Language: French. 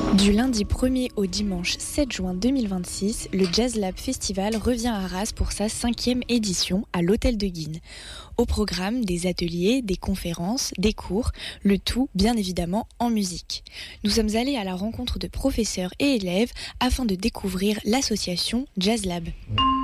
Du lundi 1er au dimanche 7 juin 2026, le Jazz Lab Festival revient à Arras pour sa 5e édition à l'Hôtel de Guines. Au programme, des ateliers, des conférences, des cours, le tout bien évidemment en musique. Nous sommes allés à la rencontre de professeurs et élèves afin de découvrir l'association Jazz Lab.